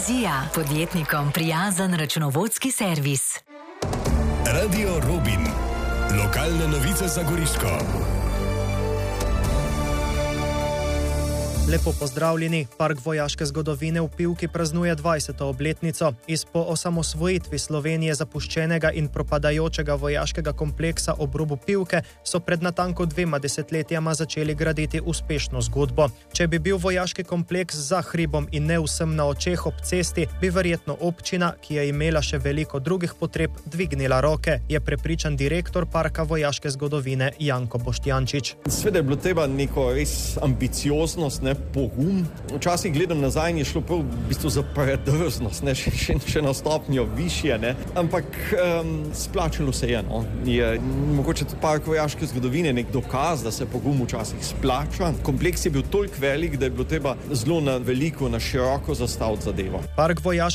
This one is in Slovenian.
Vizija, podjetnikom prijazen računovodski servis. Radio Robin. Lokalne novice za Goriško. Lepo pozdravljeni. Park vojaške zgodovine v Pivki praznuje 20. obletnico. Iz po osamosvojitvi Slovenije zapuščenega in propadajočega vojaškega kompleksa ob robu Pivke so pred natanko 2 desetletjama začeli graditi uspešno zgodbo. Če bi bil vojaški kompleks za hribom in ne vsem na očeh ob cesti, bi verjetno občina, ki je imela še veliko drugih potreb, dvignila roke, je prepričan direktor Parka vojaške zgodovine Janko Boštjančič. Sveda je bilo treba neko res ambicioznost, pogum. Včasih gledam nazaj in je šlo prav v bistvu za predrznost, še na stopnjo višje, ampak splačalo se je. Je mogoče tudi Park vojaške zgodovine nek dokaz, da se pogum včasih splača. Kompleks je bil toliko velik, da je bilo treba zelo na veliko, na široko zastaviti zadevo. Park vojaške